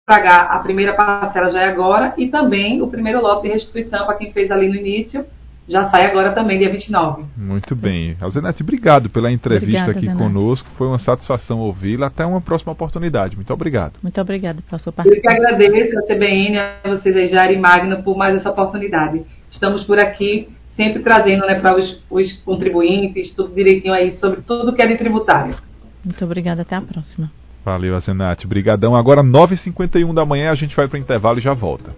pagar a primeira parcela já é agora, e também o primeiro lote de restituição para quem fez ali no início, já sai agora também, dia 29. Muito bem. Alzenete, obrigado pela entrevista. Obrigada, aqui Zenete. conosco. Foi uma satisfação ouvi-la. Até uma próxima oportunidade. Muito obrigado. Muito obrigada pela sua Eu que participação. agradeço a CBN, a vocês aí, Jair e Magno, por mais essa oportunidade. Estamos por aqui sempre trazendo, né, para os contribuintes, tudo direitinho aí sobre tudo que é de tributário. Muito obrigada, até a próxima. Valeu, Alzenete. Brigadão. Agora 9h51 da manhã, a gente vai para o intervalo e já volta.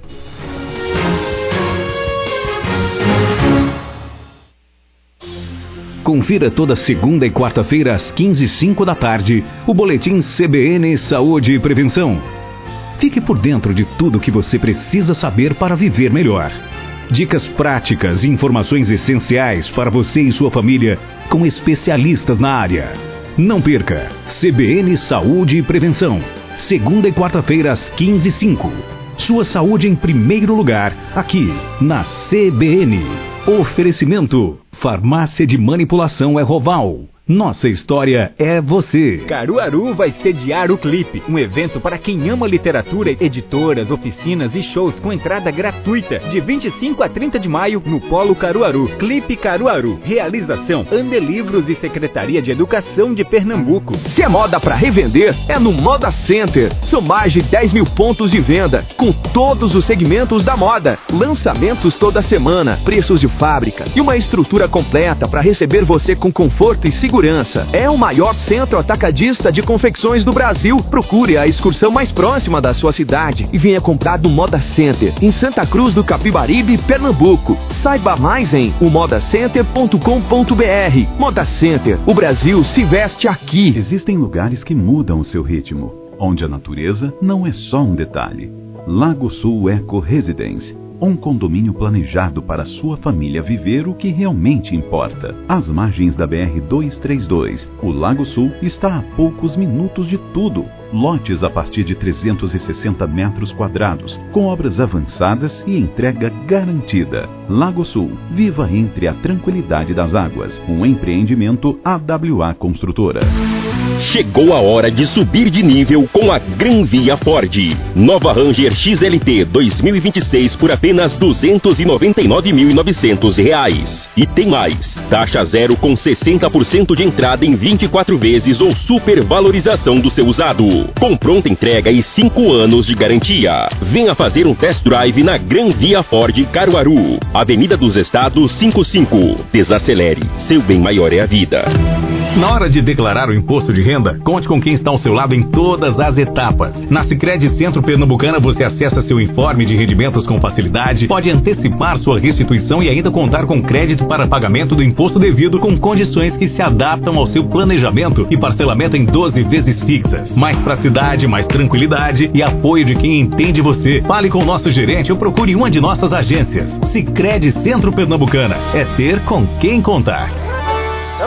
Confira toda segunda e quarta-feira às 15h05 da tarde o boletim CBN Saúde e Prevenção. Fique por dentro de tudo o que você precisa saber para viver melhor. Dicas práticas e informações essenciais para você e sua família com especialistas na área. Não perca CBN Saúde e Prevenção, segunda e quarta-feira às 15h05. Sua saúde em primeiro lugar, aqui na CBN. Oferecimento: Farmácia de Manipulação Erroval. Nossa história é você. Caruaru vai sediar o Clipe, um evento para quem ama literatura, editoras, oficinas e shows com entrada gratuita, de 25 a 30 de maio no Polo Caruaru. Clipe Caruaru. Realização: Andelivros e Secretaria de Educação de Pernambuco. Se é moda para revender, é no Moda Center. São mais de 10 mil pontos de venda, com todos os segmentos da moda. Lançamentos toda semana, preços de fábrica e uma estrutura completa para receber você com conforto e segurança. É o maior centro atacadista de confecções do Brasil. Procure a excursão mais próxima da sua cidade e venha comprar do Moda Center, em Santa Cruz do Capibaribe, Pernambuco. Saiba mais em omodacenter.com.br. Moda Center, o Brasil se veste aqui. Existem lugares que mudam o seu ritmo, onde a natureza não é só um detalhe. Lago Sul Eco Residence, um condomínio planejado para sua família viver o que realmente importa. Às margens da BR-232, o Lago Sul está a poucos minutos de tudo. Lotes a partir de 360 metros quadrados, com obras avançadas e entrega garantida. Lago Sul, viva entre a tranquilidade das águas. Um empreendimento AWA Construtora. Chegou a hora de subir de nível com a Gran Via Ford. Nova Ranger XLT 2026 por apenas R$ 299.900. E tem mais, taxa zero com 60% de entrada em 24 vezes ou supervalorização do seu usado. Com pronta entrega e 5 anos de garantia. Venha fazer um test drive na Gran Via Ford Caruaru. Avenida dos Estados 55. Desacelere, seu bem maior é a vida. Na hora de declarar o imposto de renda, conte com quem está ao seu lado em todas as etapas. Na Sicredi Centro Pernambucana você acessa seu informe de rendimentos com facilidade, pode antecipar sua restituição e ainda contar com crédito para pagamento do imposto devido com condições que se adaptam ao seu planejamento e parcelamento em 12 vezes fixas. Mais praticidade, mais tranquilidade e apoio de quem entende você. Fale com o nosso gerente ou procure uma de nossas agências. Sicredi Centro Pernambucana. É ter com quem contar.